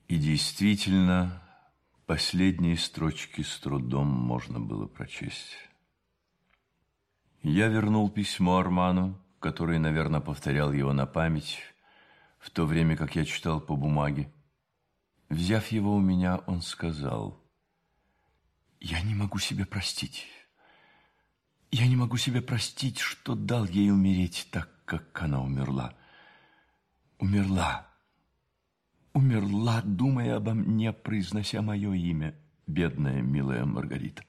И действительно, последние строчки с трудом можно было прочесть. Я вернул письмо Арману, который, наверное, повторял его на память, в то время как я читал по бумаге. Взяв его у меня, он сказал: «Я не могу себе простить. Я не могу себе простить, что дал ей умереть так, как она умерла. Умерла, думая обо мне, произнося мое имя, бедная, милая Маргарита».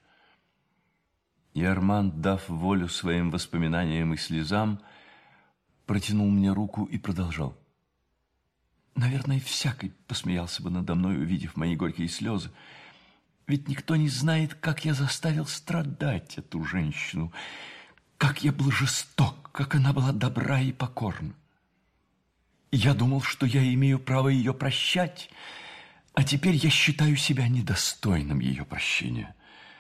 И Арман, дав волю своим воспоминаниям и слезам, протянул мне руку и продолжал: «Наверное, всякий посмеялся бы надо мной, увидев мои горькие слезы. Ведь никто не знает, как я заставил страдать эту женщину, как я был жесток, как она была добра и покорна. Я думал, что я имею право ее прощать, а теперь я считаю себя недостойным ее прощения.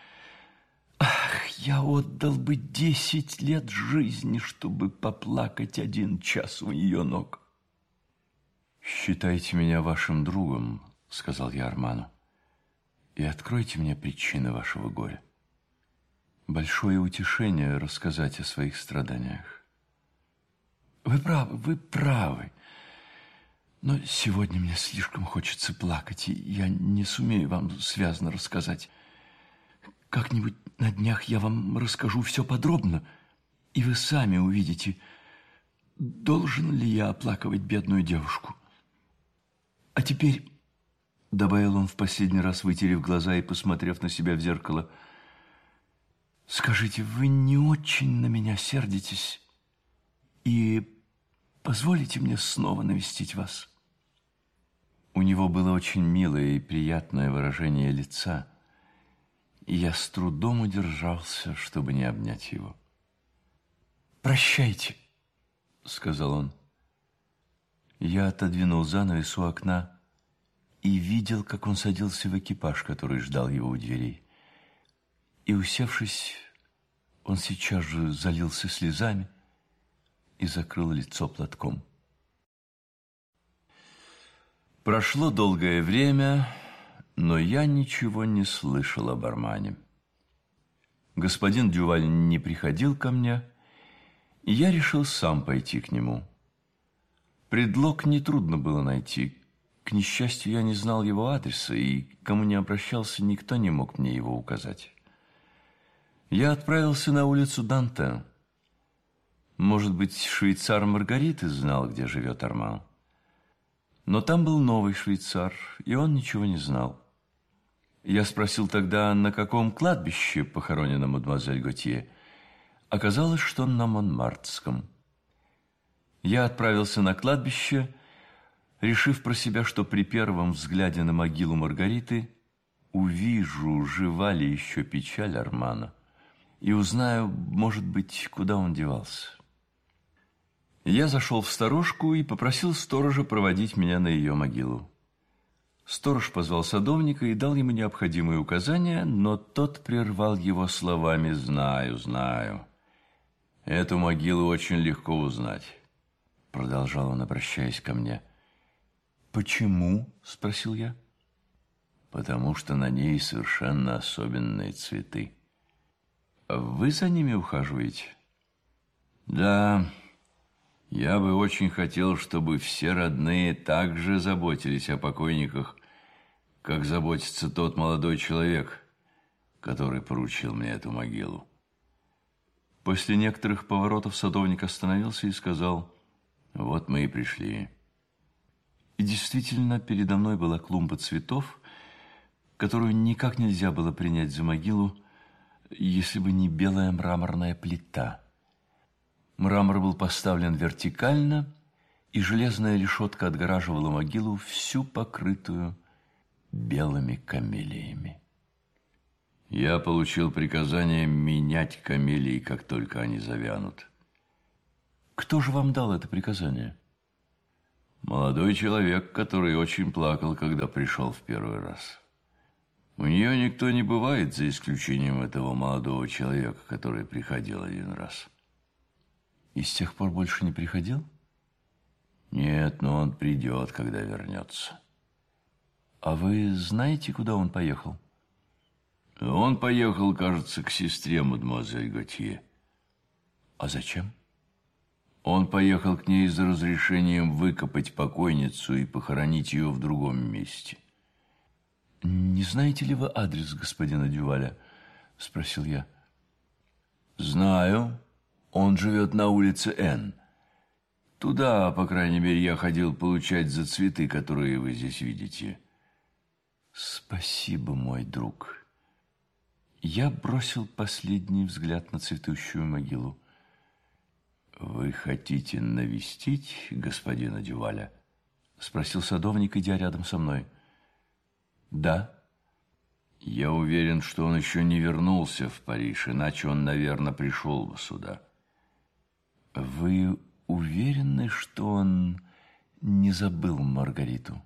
Ах, я отдал бы 10 лет жизни, чтобы поплакать 1 час у ее ног». «Считайте меня вашим другом», — сказал я Арману, «и откройте мне причины вашего горя. Большое утешение рассказать о своих страданиях». Вы правы. Но сегодня мне слишком хочется плакать, и я не сумею вам связно рассказать. Как-нибудь на днях я вам расскажу все подробно, и вы сами увидите, должен ли я оплакивать бедную девушку. А теперь, — добавил он в последний раз, вытерев глаза и посмотрев на себя в зеркало, — скажите, вы не очень на меня сердитесь и позволите мне снова навестить вас? У него было очень милое и приятное выражение лица, и я с трудом удержался, чтобы не обнять его. «Прощайте», — сказал он. Я отодвинул занавес у окна и видел, как он садился в экипаж, который ждал его у дверей. И, усевшись, он сейчас же залился слезами и закрыл лицо платком. Прошло долгое время, но я ничего не слышал об Армане. Господин Дюваль не приходил ко мне, и я решил сам пойти к нему. Предлог нетрудно было найти. К несчастью, я не знал его адреса, и к кому не обращался, никто не мог мне его указать. Я отправился на улицу Дантен. Может быть, швейцар Маргариты знал, где живет Арман. Но там был новый швейцар, и он ничего не знал. Я спросил тогда, на каком кладбище похоронена мадемуазель Готье. Оказалось, что на Монмартском. Я отправился на кладбище, решив про себя, что при первом взгляде на могилу Маргариты увижу, жива ли еще печаль Армана, и узнаю, может быть, куда он девался. Я зашел в сторожку и попросил сторожа проводить меня на ее могилу. Сторож позвал садовника и дал ему необходимые указания, но тот прервал его словами: «Знаю. Эту могилу очень легко узнать», — продолжал он, обращаясь ко мне. «Почему?» — спросил я. «Потому что на ней совершенно особенные цветы. Вы за ними ухаживаете?» «Да, я бы очень хотел, чтобы все родные так же заботились о покойниках, как заботится тот молодой человек, который поручил мне эту могилу». После некоторых поворотов садовник остановился и сказал: «Вот мы и пришли». И действительно, передо мной была клумба цветов, которую никак нельзя было принять за могилу, если бы не белая мраморная плита. Мрамор был поставлен вертикально, и железная решетка отгораживала могилу, всю покрытую белыми камелиями. Я получил приказание менять камелии, как только они завянут. Кто же вам дал это приказание? Молодой человек, который очень плакал, когда пришел в первый раз. У нее никто не бывает, за исключением этого молодого человека, который приходил 1 раз. И с тех пор больше не приходил? Нет, но он придет, когда вернется. А вы знаете, куда он поехал? Он поехал, кажется, к сестре мадемуазель Готье. А зачем? Он поехал к ней за разрешением выкопать покойницу и похоронить ее в другом месте. «Не знаете ли вы адрес господина Дюваля?» – спросил я. «Знаю. Он живет на улице Н. Туда, по крайней мере, я ходил получать за цветы, которые вы здесь видите». «Спасибо, мой друг». Я бросил последний взгляд на цветущую могилу. «Вы хотите навестить господина Дюваля?» – спросил садовник, идя рядом со мной. «Да». «Я уверен, что он еще не вернулся в Париж, иначе он, наверное, пришел бы сюда». «Вы уверены, что он не забыл Маргариту?»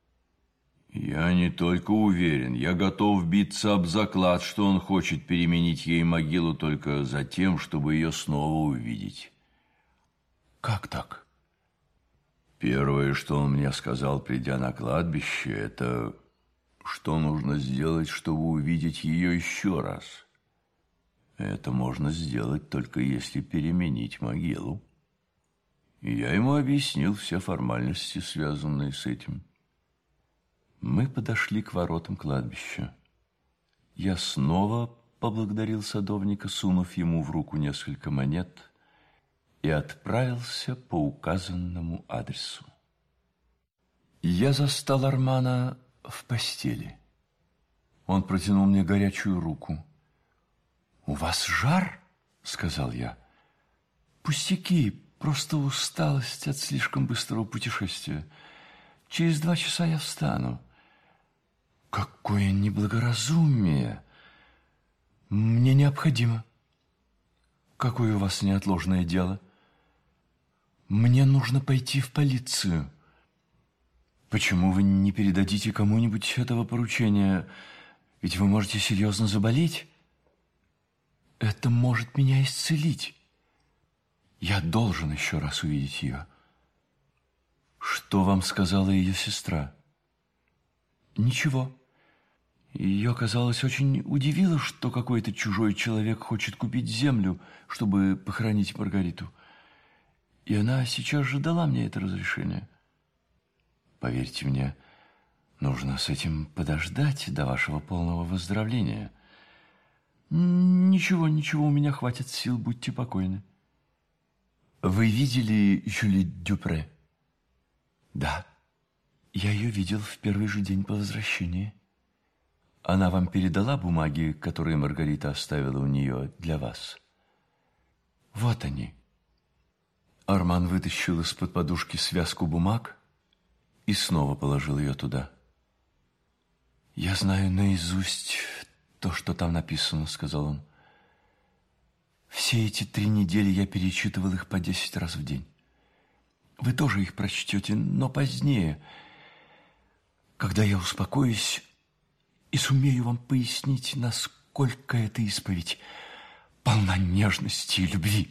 «Я не только уверен, я готов биться об заклад, что он хочет переменить ей могилу только за тем, чтобы ее снова увидеть». «Как так?» «Первое, что он мне сказал, придя на кладбище, это что нужно сделать, чтобы увидеть ее еще раз. Это можно сделать только если переменить могилу. И я ему объяснил все формальности, связанные с этим». Мы подошли к воротам кладбища. Я снова поблагодарил садовника, сунув ему в руку несколько монет, и отправился по указанному адресу. Я застал Армана в постели. Он протянул мне горячую руку. «У вас жар?» – сказал я. «Пустяки, просто усталость от слишком быстрого путешествия. Через 2 часа я встану». «Какое неблагоразумие! Мне необходимо». «Какое у вас неотложное дело?» «Мне нужно пойти в полицию». «Почему вы не передадите кому-нибудь этого поручения? Ведь вы можете серьезно заболеть. Это может меня исцелить. Я должен еще раз увидеть ее». «Что вам сказала ее сестра?» «Ничего. Ее, казалось, очень удивило, что какой-то чужой человек хочет купить землю, чтобы похоронить Маргариту. И она сейчас же дала мне это разрешение». «Поверьте мне, нужно с этим подождать до вашего полного выздоровления». «Ничего, ничего, у меня хватит сил, будьте покойны». «Вы видели Жюли Дюпре?» «Да, я ее видел в первый же день по возвращении». «Она вам передала бумаги, которые Маргарита оставила у нее для вас?» «Вот они». Арман вытащил из-под подушки связку бумаг и снова положил ее туда. «Я знаю наизусть то, что там написано», — сказал он. «Все эти 3 недели я перечитывал их по 10 раз в день. Вы тоже их прочтете, но позднее, когда я успокоюсь и сумею вам пояснить, насколько эта исповедь полна нежности и любви.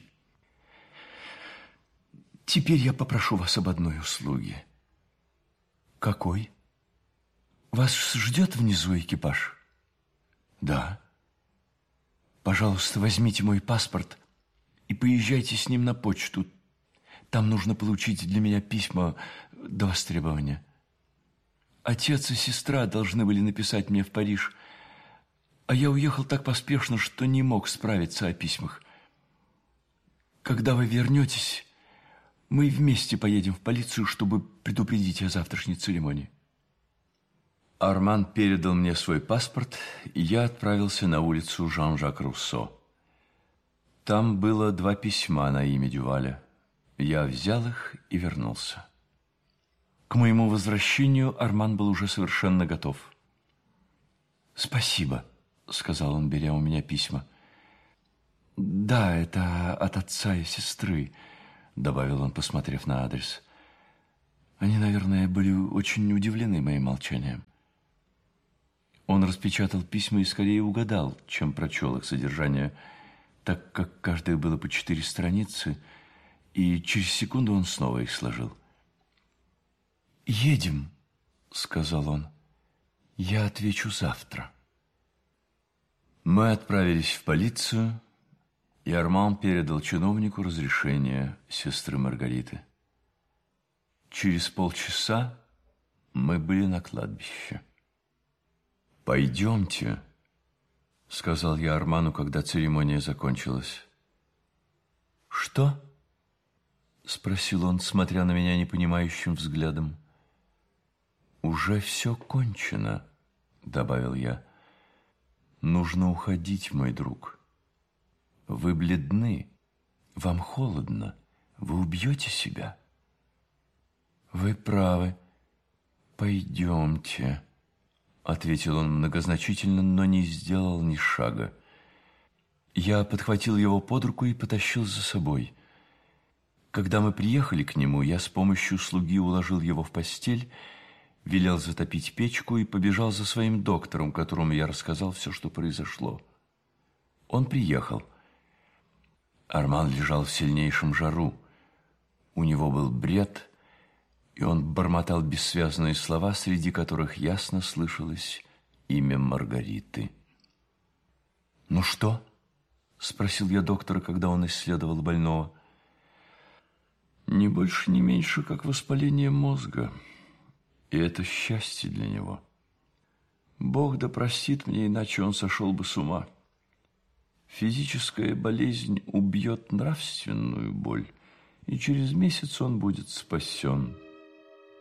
Теперь я попрошу вас об одной услуге». «Какой? Вас ждет внизу экипаж?» «Да». «Пожалуйста, возьмите мой паспорт и поезжайте с ним на почту. Там нужно получить для меня письма до востребования. Отец и сестра должны были написать мне в Париж, а я уехал так поспешно, что не мог справиться о письмах. Когда вы вернетесь, мы вместе поедем в полицию, чтобы предупредить о завтрашней церемонии». Арман передал мне свой паспорт, и я отправился на улицу Жан-Жак Руссо. Там было 2 письма на имя Дюваля. Я взял их и вернулся. К моему возвращению Арман был уже совершенно готов. «Спасибо», — сказал он, беря у меня письма. «Да, это от отца и сестры», — добавил он, посмотрев на адрес. «Они, наверное, были очень удивлены моим молчанием». Он распечатал письма и скорее угадал, чем прочел их содержание, так как каждое было по 4 страницы, и через секунду он снова их сложил. «Едем», — сказал он. Я отвечу завтра. Мы отправились в полицию, и Арман передал чиновнику разрешение сестры Маргариты. Через полчаса мы были на кладбище. «Пойдемте», — сказал я Арману, когда церемония закончилась. «Что?» — спросил он, смотря на меня непонимающим взглядом. «Уже все кончено», — добавил я. «Нужно уходить, мой друг. Вы бледны, вам холодно, вы убьете себя». «Вы правы. Пойдемте», — ответил он многозначительно, но не сделал ни шага. Я подхватил его под руку и потащил за собой. Когда мы приехали к нему, я с помощью слуги уложил его в постель, велел затопить печку и побежал за своим доктором, которому я рассказал все, что произошло. Он приехал. Арман лежал в сильнейшем жару. У него был бред, и он бормотал бессвязные слова, среди которых ясно слышалось имя Маргариты. «Ну что?» — спросил я доктора, когда он исследовал больного. «Не больше, не меньше, как воспаление мозга. И это счастье для него. Бог да простит мне, иначе он сошел бы с ума. Физическая болезнь убьет нравственную боль, и через месяц он будет спасен».